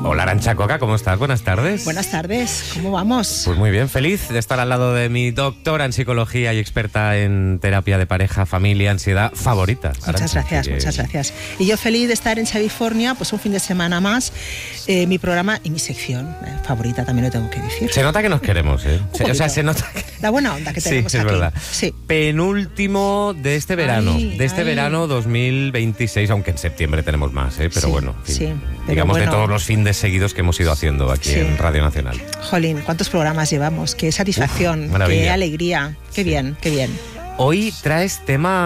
Hola, Arantxa Coca, ¿cómo estás? Buenas tardes. Buenas tardes, ¿cómo vamos? Pues muy bien, feliz de estar al lado de mi doctora en psicología y experta en terapia de pareja, familia, ansiedad favorita. Muchas gracias. Y yo feliz de estar en California, pues un fin de semana más, mi programa y mi sección favorita, también lo tengo que decir. Se nota que nos queremos, ¿eh? O sea, se nota que... La buena onda que tenemos sí, aquí. Es verdad. Sí. Penúltimo de este verano, verano 2026, aunque en septiembre tenemos más, ¿eh? Pero sí, bueno, en fin, sí, pero digamos bueno, de todos los fines seguidos que hemos ido haciendo aquí en Radio Nacional. Jolín, ¿cuántos programas llevamos? Qué satisfacción, qué alegría, qué bien, qué bien. Hoy traes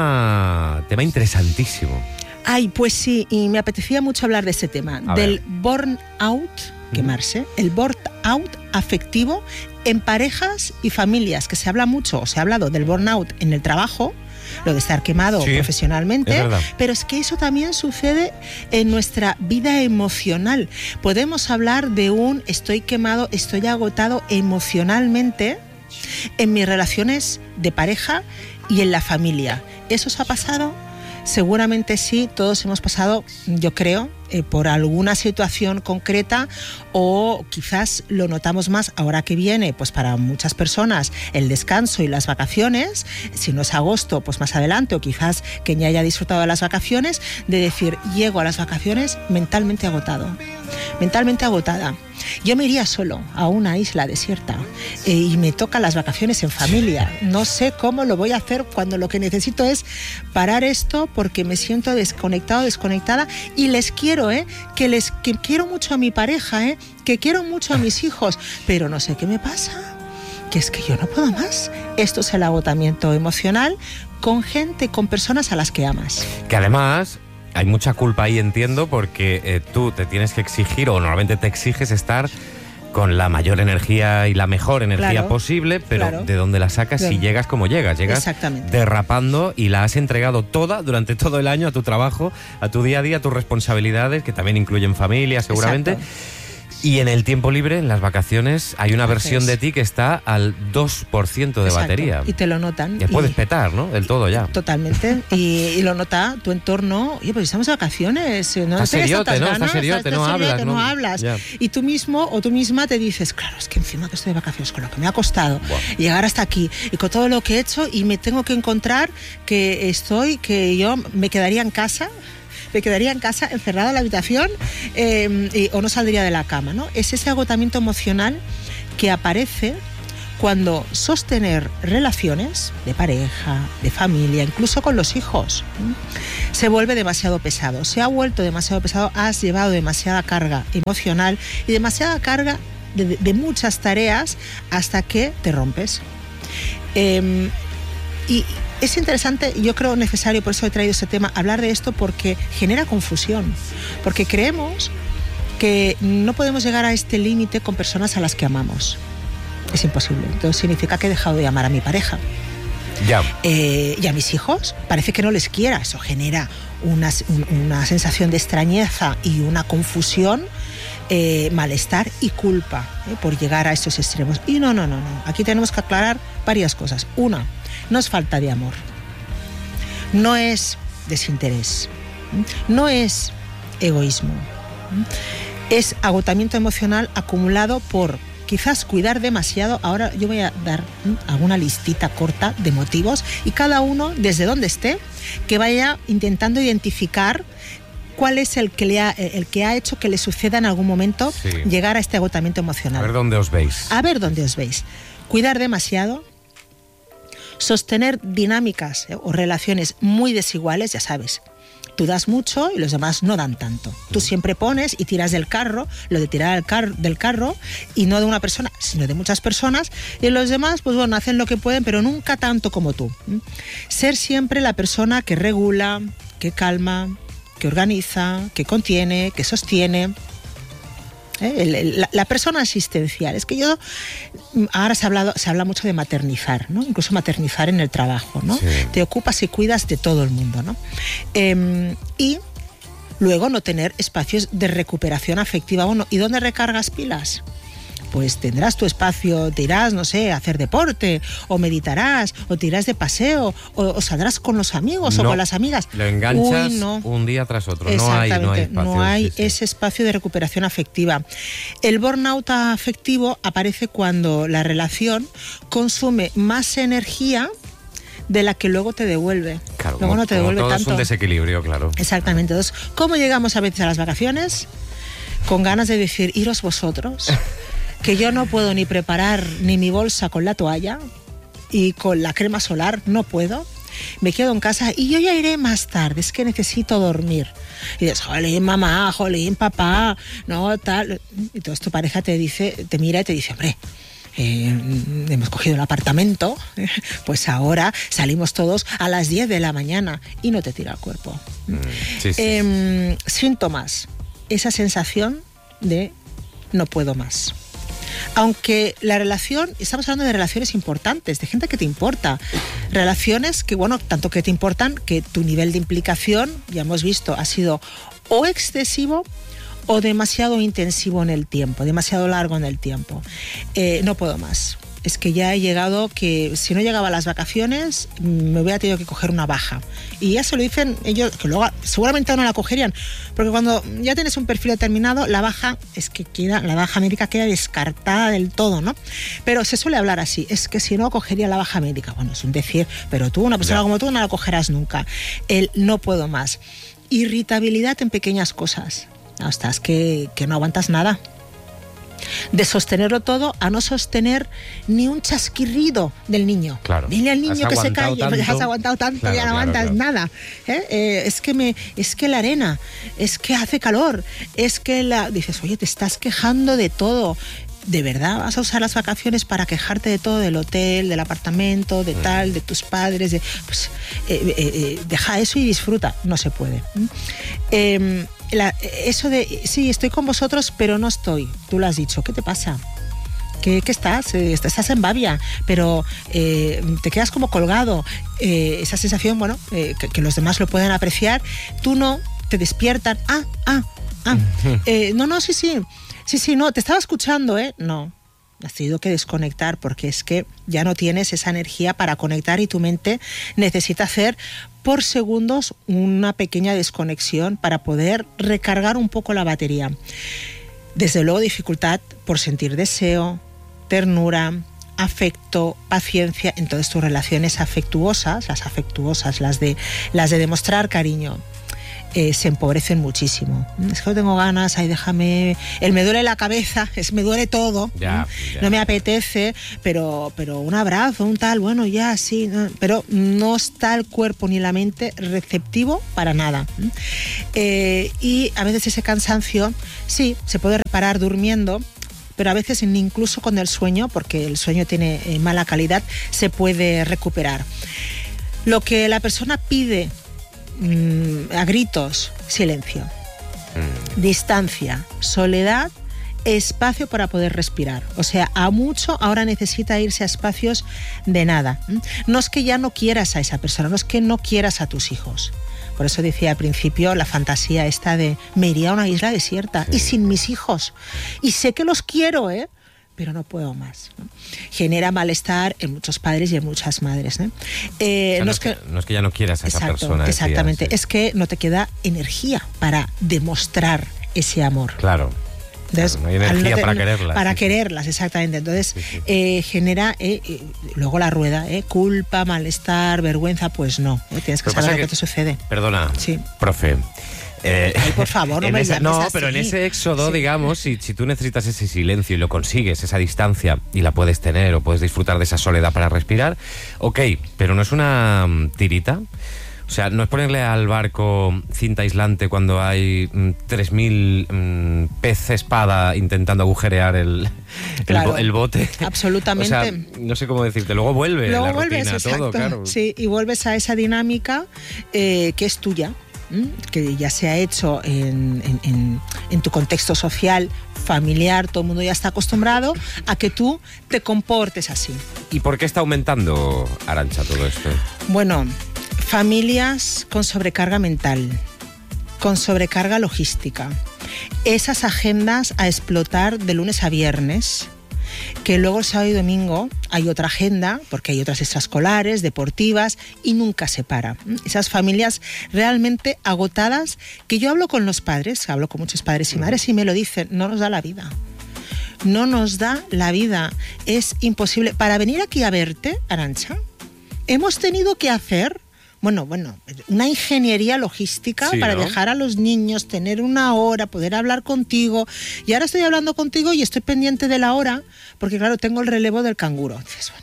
tema interesantísimo. Ay, pues sí, y me apetecía mucho hablar de ese tema, del burnout, quemarse, el burnout afectivo en parejas y familias, que se habla mucho, se ha hablado del burnout en el trabajo, lo de estar quemado profesionalmente, pero es que eso también sucede en nuestra vida emocional. Podemos hablar de un estoy quemado, estoy agotado emocionalmente en mis relaciones de pareja y en la familia. ¿Eso os ha pasado? Seguramente sí, todos hemos pasado, yo creo, por alguna situación concreta, o quizás lo notamos más ahora que viene, pues para muchas personas, el descanso y las vacaciones, si no es agosto, pues más adelante, o quizás que ya haya disfrutado de las vacaciones, de decir, llego a las vacaciones mentalmente agotado, mentalmente agotada. Yo me iría solo a una isla desierta y me tocan las vacaciones en familia. No sé cómo lo voy a hacer cuando lo que necesito es parar esto, porque me siento desconectado, desconectada, y les quiero, que quiero mucho a mi pareja, que quiero mucho a mis hijos, pero no sé qué me pasa, que es que yo no puedo más. Esto es el agotamiento emocional con gente, con personas a las que amas. Que además... hay mucha culpa ahí, entiendo, porque tú te tienes que exigir, o normalmente te exiges estar con la mayor energía y la mejor energía posible, pero ¿de dónde la sacas si llegas como llegas? Llegas derrapando y la has entregado toda durante todo el año a tu trabajo, a tu día a día, a tus responsabilidades, que también incluyen familia, seguramente. Y en el tiempo libre, en las vacaciones, hay una versión de ti que está al 2% de batería. Y te lo notan. Y puedes petar, ¿no? Del todo ya. Totalmente. Y lo nota tu entorno. Oye, pues estamos de vacaciones. No estás seriote, ¿no? Estás seriote, no hablas. Ya. Y tú mismo o tú misma te dices, claro, es que encima que estoy de vacaciones, con lo que me ha costado llegar hasta aquí y con todo lo que he hecho, y me tengo que encontrar que yo me quedaría en casa encerrada en la habitación, o no saldría de la cama, ¿no? Es ese agotamiento emocional que aparece cuando sostener relaciones de pareja, de familia, incluso con los hijos, se vuelve demasiado pesado. Se ha vuelto demasiado pesado, has llevado demasiada carga emocional y demasiada carga de muchas tareas hasta que te rompes. Y es interesante, yo creo necesario, por eso he traído este tema, hablar de esto, porque genera confusión, porque creemos que no podemos llegar a este límite con personas a las que amamos. Es imposible. Entonces significa que he dejado de amar a mi pareja. Y a mis hijos parece que no les quiera. Eso genera una sensación de extrañeza y una confusión, malestar y culpa, por llegar a estos extremos. Y no. Aquí tenemos que aclarar varias cosas. Una, no es falta de amor, no es desinterés, no es egoísmo, es agotamiento emocional acumulado por quizás cuidar demasiado. Ahora yo voy a dar alguna listita corta de motivos, y cada uno, desde donde esté, que vaya intentando identificar cuál es el que ha hecho que le suceda en algún momento llegar a este agotamiento emocional. A ver dónde os veis. Cuidar demasiado, sostener dinámicas o relaciones muy desiguales, ya sabes. Tú das mucho y los demás no dan tanto. Tú siempre pones y tiras del carro, lo de tirar del carro, y no de una persona, sino de muchas personas, y los demás, pues bueno, hacen lo que pueden, pero nunca tanto como tú. Ser siempre la persona que regula, que calma, que organiza, que contiene, que sostiene. La persona asistencial. Es que ahora se habla mucho de maternizar, ¿no? Incluso maternizar en el trabajo, ¿no? Te ocupas y cuidas de todo el mundo, ¿no? Y luego no tener espacios de recuperación afectiva. Bueno, ¿y dónde recargas pilas? pues tendrás tu espacio, te irás, no sé, a hacer deporte, o meditarás, o te irás de paseo, o saldrás con los amigos o con las amigas. Lo enganchas un día tras otro. No hay ese espacio de recuperación afectiva. El burnout afectivo aparece cuando la relación consume más energía de la que luego te devuelve. Claro, luego no te devuelve tanto. Es un desequilibrio, claro. Exactamente. Entonces, ¿cómo llegamos a veces a las vacaciones? Con ganas de decir, iros vosotros, que yo no puedo ni preparar ni mi bolsa con la toalla y con la crema solar, no puedo. Me quedo en casa y yo ya iré más tarde, es que necesito dormir. Y dices, jolín, mamá, jolín, papá, no, tal. Entonces tu pareja te mira y te dice, hombre, hemos cogido el apartamento, pues ahora salimos todos a las 10 de la mañana y no te tira el cuerpo. Síntomas, esa sensación de no puedo más. Aunque la relación, estamos hablando de relaciones importantes, de gente que te importa, relaciones que, bueno, tanto que te importan que tu nivel de implicación, ya hemos visto, ha sido o excesivo o demasiado intensivo en el tiempo, demasiado largo en el tiempo. No puedo más. Es que ya he llegado que si no llegaba a las vacaciones me hubiera tenido que coger una baja. Y ya se lo dicen ellos, que luego seguramente no la cogerían, porque cuando ya tienes un perfil determinado, la baja la baja médica queda descartada del todo, ¿no? Pero se suele hablar así, es que si no cogería la baja médica. Bueno, es un decir, pero tú, una persona como tú, no la cogerás nunca. El no puedo más. Irritabilidad en pequeñas cosas. Hasta es que no aguantas nada. De sostenerlo todo a no sostener ni un chasquirrido del niño. Claro. Dile al niño que se calle, has aguantado tanto, claro, ya no aguantas nada. Es que la arena, es que hace calor, es que dices, oye, te estás quejando de todo. ¿De verdad vas a usar las vacaciones para quejarte de todo, del hotel, del apartamento, de tal, de tus padres? Pues deja eso y disfruta. No se puede. Eso de, sí, estoy con vosotros, pero no estoy. Tú lo has dicho. ¿Qué te pasa? ¿Qué estás? Estás en babia, pero te quedas como colgado. Esa sensación, bueno, que los demás lo puedan apreciar. Tú no, te despiertan. Sí, no, te estaba escuchando, No, has tenido que desconectar porque es que ya no tienes esa energía para conectar y tu mente necesita hacer por segundos una pequeña desconexión para poder recargar un poco la batería. Desde luego, dificultad por sentir deseo, ternura, afecto, paciencia en todas tus relaciones afectuosas, las de demostrar cariño. Se empobrecen muchísimo. Es que no tengo ganas, déjame, me duele la cabeza, me duele todo, no me apetece, pero un abrazo, un tal, bueno, ya, sí, no, pero no está el cuerpo ni la mente receptivo para nada. Y a veces ese cansancio, sí, se puede reparar durmiendo, pero a veces incluso con el sueño, porque el sueño tiene mala calidad, se puede recuperar. Lo que la persona pide a gritos, silencio, distancia, soledad, espacio para poder respirar. O sea, a mucho ahora necesita irse a espacios de nada. No es que ya no quieras a esa persona, no es que no quieras a tus hijos. Por eso decía al principio la fantasía esta de me iría a una isla desierta y sin mis hijos. Y sé que los quiero, pero no puedo más, ¿no? Genera malestar en muchos padres y en muchas madres, ¿no? No es que ya no quieras a esa persona. Exactamente, decía, sí. Es que no te queda energía para demostrar ese amor. Claro. Entonces, no hay energía para quererlas. Para quererlas, exactamente. Entonces, genera luego la rueda, culpa, malestar, vergüenza, pues no. Tienes que saber lo que te sucede. Perdona, profe. Ay, por favor, no me llames así. Pero en ese éxodo, digamos, si tú necesitas ese silencio y lo consigues, esa distancia, y la puedes tener o puedes disfrutar de esa soledad para respirar, ok, pero no es una tirita. O sea, no es ponerle al barco cinta aislante cuando hay 3.000 pez espada intentando agujerear el bote. Absolutamente. O sea, no sé cómo decirte. Luego vuelve la rutina, todo, claro. Sí, y vuelves a esa dinámica que es tuya, que ya se ha hecho en tu contexto social, familiar, todo el mundo ya está acostumbrado a que tú te comportes así. ¿Y por qué está aumentando, Arantxa, todo esto? Bueno, familias con sobrecarga mental, con sobrecarga logística, esas agendas a explotar de lunes a viernes, que luego el sábado y domingo hay otra agenda, porque hay otras extraescolares, deportivas, y nunca se para. Esas familias realmente agotadas, que yo hablo con los padres, hablo con muchos padres y madres y me lo dicen, no nos da la vida. No nos da la vida, es imposible. Para venir aquí a verte, Arantxa, hemos tenido que hacer una ingeniería logística para dejar a los niños, tener una hora, poder hablar contigo. Y ahora estoy hablando contigo y estoy pendiente de la hora, porque claro, tengo el relevo del canguro. Dices,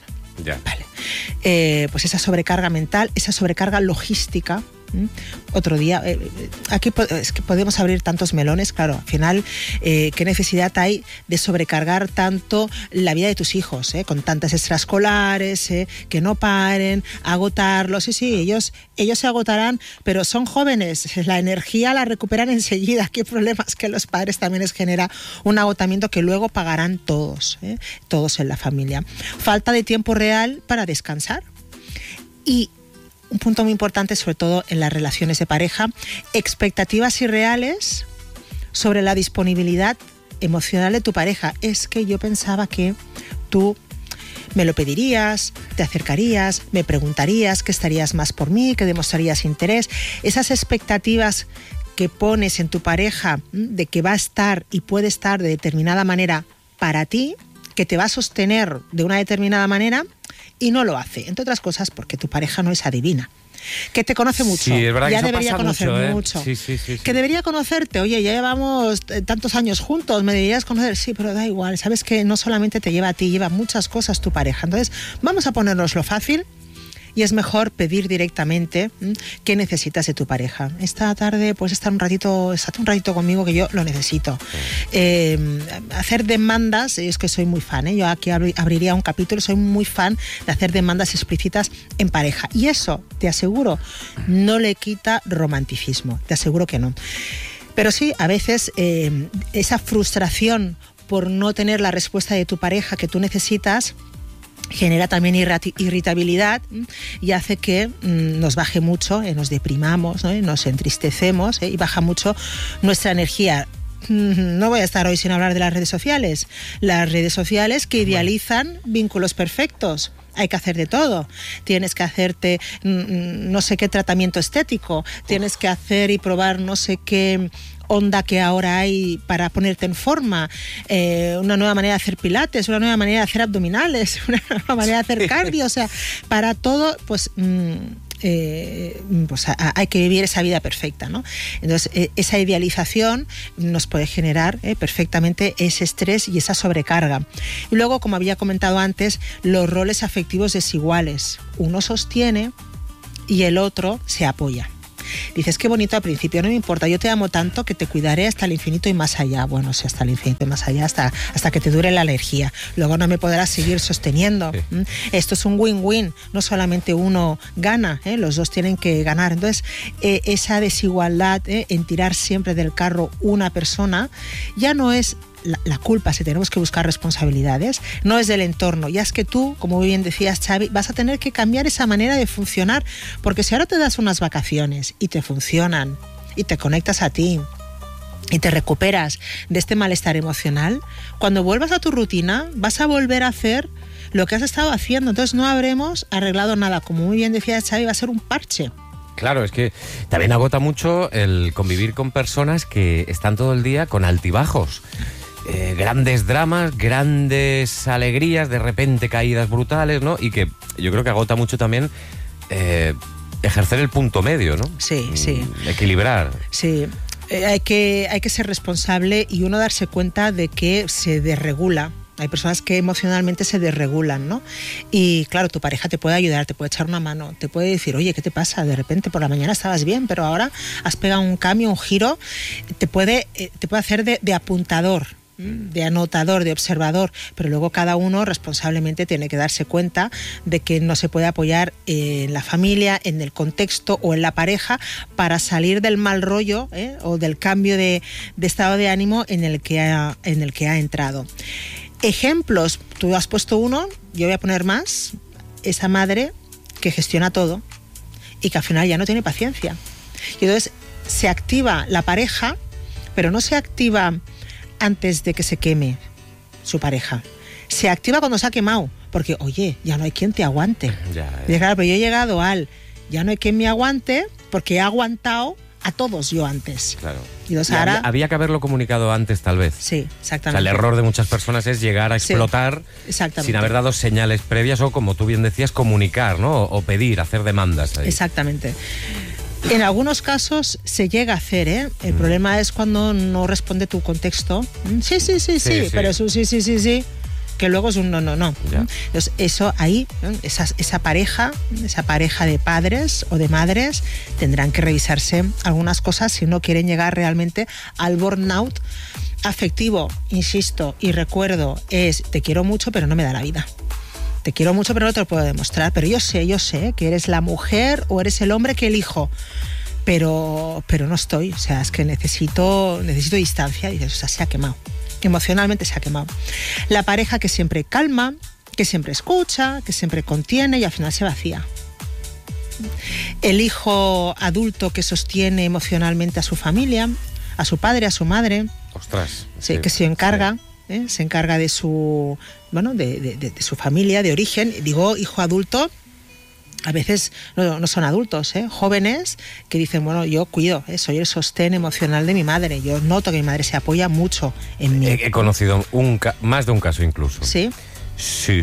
vale. Pues esa sobrecarga mental, esa sobrecarga logística. Otro día, aquí es que podemos abrir tantos melones, claro, al final, ¿qué necesidad hay de sobrecargar tanto la vida de tus hijos, con tantas extraescolares, que no paren, agotarlos? Sí, ellos se agotarán, pero son jóvenes, la energía la recuperan enseguida. ¿Qué problemas que los padres también les genera un agotamiento que luego pagarán todos en la familia? Falta de tiempo real para descansar. Y un punto muy importante, sobre todo en las relaciones de pareja, expectativas irreales sobre la disponibilidad emocional de tu pareja. Es que yo pensaba que tú me lo pedirías, te acercarías, me preguntarías, que estarías más por mí, que demostrarías interés. Esas expectativas que pones en tu pareja de que va a estar y puede estar de determinada manera para ti, que te va a sostener de una determinada manera, y no lo hace, entre otras cosas porque tu pareja no es adivina, que te conoce mucho, sí, es verdad, ya que debería conocer mucho. Sí. Que debería conocerte. Oye, ya llevamos tantos años juntos, me deberías conocer. Sí, pero da igual, sabes que no solamente te lleva a ti, lleva muchas cosas tu pareja. Entonces vamos a ponernos lo fácil, y es mejor pedir directamente qué necesitas de tu pareja. Esta tarde puedes estate un ratito conmigo, que yo lo necesito. Hacer demandas, es que soy muy fan, yo aquí abriría un capítulo, soy muy fan de hacer demandas explícitas en pareja. Y eso, te aseguro, no le quita romanticismo, te aseguro que no. Pero sí, a veces esa frustración por no tener la respuesta de tu pareja que tú necesitas genera también irritabilidad y hace que nos baje mucho, nos deprimamos, nos entristecemos, y baja mucho nuestra energía. No voy a estar hoy sin hablar de las redes sociales. Las redes sociales que idealizan vínculos perfectos. Hay que hacer de todo. Tienes que hacerte no sé qué tratamiento estético, tienes que hacer y probar no sé qué onda que ahora hay para ponerte en forma, una nueva manera de hacer pilates, una nueva manera de hacer abdominales, una nueva manera de hacer cardio, o sea, para todo, pues hay que vivir esa vida perfecta, ¿no? Entonces, esa idealización nos puede generar perfectamente ese estrés y esa sobrecarga. Y luego, como había comentado antes, los roles afectivos desiguales. Uno sostiene y el otro se apoya. Dices, qué bonito al principio, no me importa, yo te amo tanto que te cuidaré hasta el infinito y más allá. Bueno, sí, hasta el infinito y más allá, hasta que te dure la energía. Luego no me podrás seguir sosteniendo. Sí. Esto es un win-win, no solamente uno gana, los dos tienen que ganar. Entonces, esa desigualdad en tirar siempre del carro una persona ya no es la culpa, si tenemos que buscar responsabilidades, no es del entorno. Ya es que tú, como muy bien decías, Xavi, vas a tener que cambiar esa manera de funcionar, porque si ahora te das unas vacaciones y te funcionan y te conectas a ti y te recuperas de este malestar emocional, cuando vuelvas a tu rutina vas a volver a hacer lo que has estado haciendo. Entonces no habremos arreglado nada. Como muy bien decía Xavi, va a ser un parche. Claro, es que también agota mucho el convivir con personas que están todo el día con altibajos. Grandes dramas, grandes alegrías, de repente caídas brutales, ¿no? Y que yo creo que agota mucho también ejercer el punto medio, ¿no? Sí. Equilibrar. Sí. Hay que ser responsable y uno darse cuenta de que se desregula. Hay personas que emocionalmente se desregulan, ¿no? Y claro, tu pareja te puede ayudar, te puede echar una mano, te puede decir, oye, ¿qué te pasa? De repente por la mañana estabas bien, pero ahora has pegado un cambio, un giro, te puede hacer de apuntador, de anotador, de observador, pero luego cada uno responsablemente tiene que darse cuenta de que no se puede apoyar en la familia, en el contexto o en la pareja para salir del mal rollo o del cambio de estado de ánimo en el que ha entrado. Ejemplos, tú has puesto uno, yo voy a poner más. Esa madre que gestiona todo y que al final ya no tiene paciencia. Y entonces se activa la pareja, pero no se activa antes de que se queme su pareja. Se activa cuando se ha quemado, porque, oye, ya no hay quien te aguante. Y claro, pero yo he llegado ya no hay quien me aguante, porque he aguantado a todos yo antes. Claro. Y ahora... había que haberlo comunicado antes, tal vez. Sí, exactamente. O sea, el error de muchas personas es llegar a explotar sin haber dado señales previas o, como tú bien decías, comunicar, ¿no? O pedir, hacer demandas ahí. Exactamente. En algunos casos se llega a hacer, ¿eh? El problema es cuando no responde tu contexto. Sí, pero es un sí, que luego es un no. Ya. Entonces, eso ahí, ¿no? esa pareja de padres o de madres tendrán que revisarse algunas cosas si no quieren llegar realmente al burnout afectivo. Insisto y recuerdo, es te quiero mucho pero no me da la vida. Te quiero mucho pero no te lo puedo demostrar, pero yo sé que eres la mujer o eres el hombre que elijo. Pero no estoy, o sea, es que necesito distancia. Y dices, o sea, se ha quemado. Emocionalmente se ha quemado. La pareja que siempre calma, que siempre escucha, que siempre contiene y al final se vacía. El hijo adulto que sostiene emocionalmente a su familia, a su padre, a su madre. Ostras. Sí, que se encarga. Se encarga de su de su familia de origen. Digo hijo adulto, a veces no son adultos, jóvenes que dicen, bueno, yo cuido, soy el sostén emocional de mi madre, yo noto que mi madre se apoya mucho en mí. He conocido más de un caso incluso. ¿Sí? Sí.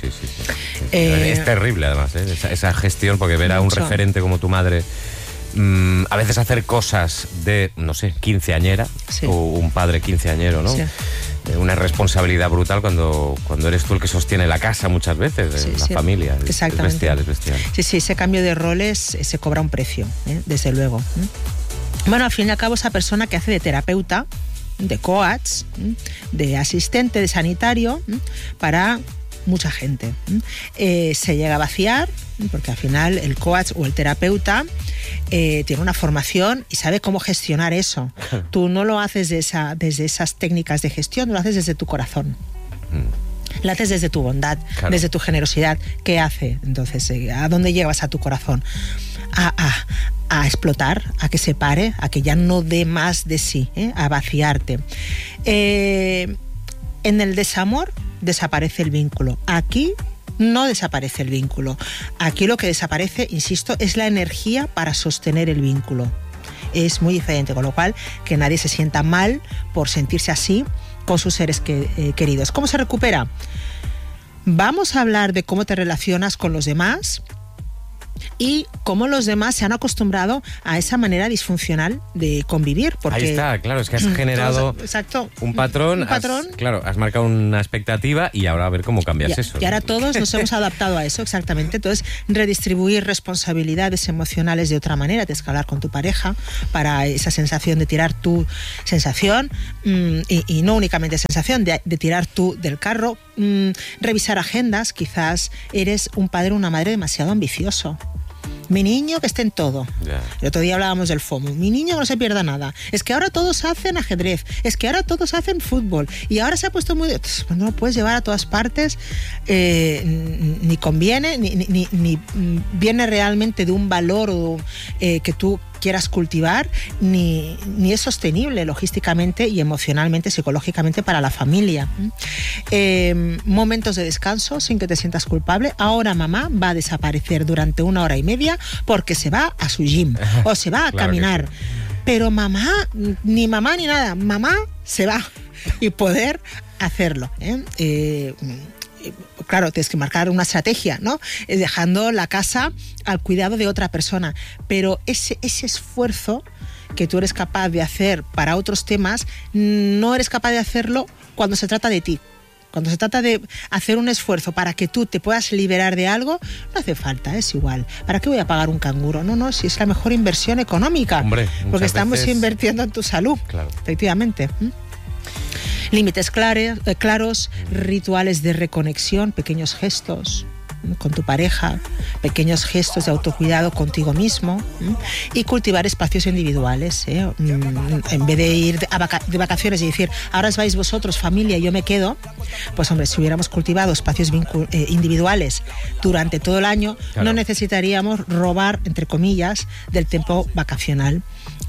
Es terrible además, esa gestión, porque ver a un referente como tu madre a veces hacer cosas de, no sé, quinceañera, o un padre quinceañero, ¿no? Sí. Una responsabilidad brutal cuando eres tú el que sostiene la casa muchas veces, la familia. Exactamente. Es bestial. Sí, ese cambio de roles se cobra un precio, desde luego. Bueno, al fin y al cabo, esa persona que hace de terapeuta, de coach, de asistente, de sanitario, para mucha gente, se llega a vaciar, porque al final el coach o el terapeuta tiene una formación y sabe cómo gestionar eso. Tú no lo haces desde esas técnicas de gestión, lo haces desde tu corazón. Lo haces desde tu bondad, desde tu generosidad. ¿Qué hace? Entonces, ¿a dónde llevas a tu corazón? A explotar, a que se pare, a que ya no dé más de sí, a vaciarte. En el desamor desaparece el vínculo. Aquí no desaparece el vínculo. Aquí lo que desaparece, insisto, es la energía para sostener el vínculo. Es muy diferente, con lo cual que nadie se sienta mal por sentirse así con sus seres queridos. ¿Cómo se recupera? Vamos a hablar de cómo te relacionas con los demás y cómo los demás se han acostumbrado a esa manera disfuncional de convivir. Porque ahí está, claro, es que has generado un patrón. Has marcado una expectativa y ahora a ver cómo cambias eso. Y ahora todos nos hemos adaptado a eso, exactamente. Entonces, redistribuir responsabilidades emocionales de otra manera. Tienes que hablar con tu pareja para esa sensación de tirar tu sensación y no únicamente sensación, de tirar tú del carro. Revisar agendas, quizás eres un padre o una madre demasiado ambicioso. Mi niño que esté en todo. El otro día hablábamos del FOMO. Mi niño que no se pierda nada. Es que ahora todos hacen ajedrez. Es que ahora todos hacen fútbol. Y ahora se ha puesto muy... Pues no lo puedes llevar a todas partes. Ni conviene, ni viene realmente de un valor que tú quieras cultivar, ni es sostenible logísticamente y emocionalmente, psicológicamente para la familia. Momentos de descanso sin que te sientas culpable. Ahora mamá va a desaparecer durante 1 hora y media porque se va a su gym o se va a caminar. Pero mamá ni nada, mamá se va y poder hacerlo. Claro, tienes que marcar una estrategia, ¿no? Dejando la casa al cuidado de otra persona. Pero ese esfuerzo que tú eres capaz de hacer para otros temas, no eres capaz de hacerlo cuando se trata de ti. Cuando se trata de hacer un esfuerzo para que tú te puedas liberar de algo, no hace falta, es igual. ¿Para qué voy a pagar un canguro? No, si es la mejor inversión económica. Hombre, porque estamos invirtiendo en tu salud, efectivamente. Límites claros, rituales de reconexión, pequeños gestos con tu pareja, pequeños gestos de autocuidado contigo mismo y cultivar espacios individuales. En vez de ir de vacaciones y decir, ahora os vais vosotros, familia, y yo me quedo, pues hombre, si hubiéramos cultivado espacios individuales durante todo el año, no necesitaríamos robar, entre comillas, del tiempo vacacional.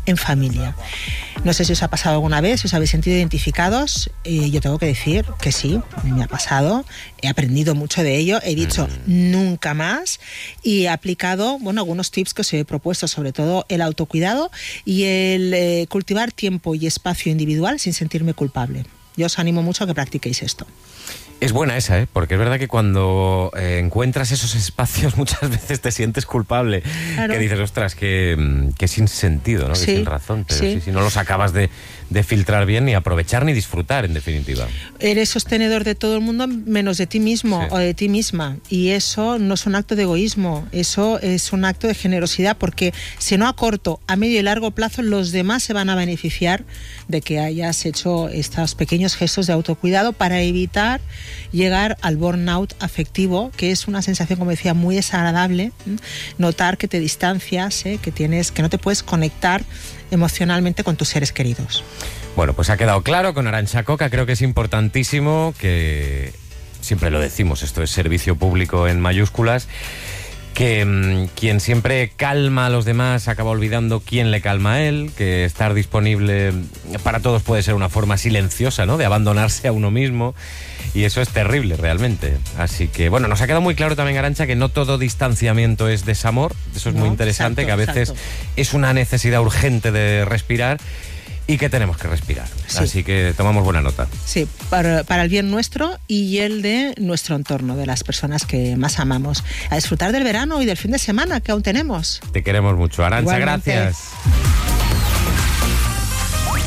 en familia. No sé si os ha pasado alguna vez, si os habéis sentido identificados. Yo tengo que decir que sí, me ha pasado. He aprendido mucho de ello. He dicho nunca más y he aplicado algunos tips que os he propuesto, sobre todo el autocuidado y el cultivar tiempo y espacio individual sin sentirme culpable. Yo os animo mucho a que practiquéis esto. Es buena esa, porque es verdad que cuando encuentras esos espacios muchas veces te sientes culpable. Claro. Que dices, ostras, que sin sentido, ¿no? Sí, que sin razón. Pero si no los acabas de filtrar bien, ni aprovechar ni disfrutar, en definitiva. Eres sostenedor de todo el mundo menos de ti mismo o de ti misma. Y eso no es un acto de egoísmo, eso es un acto de generosidad, porque si no a corto, a medio y largo plazo, los demás se van a beneficiar de que hayas hecho estos pequeños gestos de autocuidado para evitar llegar al burnout afectivo, que es una sensación, como decía, muy desagradable. Notar que te distancias, que no te puedes conectar emocionalmente con tus seres queridos. Bueno, pues ha quedado claro con Arantxa Coca. Creo que es importantísimo, que siempre lo decimos, esto es servicio público en mayúsculas, que quien siempre calma a los demás acaba olvidando quién le calma a él, que estar disponible para todos puede ser una forma silenciosa, ¿no?, de abandonarse a uno mismo, y eso es terrible realmente. Así que, bueno, nos ha quedado muy claro también, Arantxa, que no todo distanciamiento es desamor. Eso es muy interesante, que a veces es una necesidad urgente de respirar y que tenemos que respirar. Sí. Así que tomamos buena nota. Sí, para el bien nuestro y el de nuestro entorno, de las personas que más amamos. A disfrutar del verano y del fin de semana que aún tenemos. Te queremos mucho, Arantxa. Igualmente. Gracias.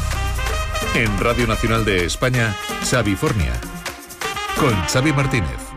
En Radio Nacional de España, Xavifornia, con Xavi Martínez.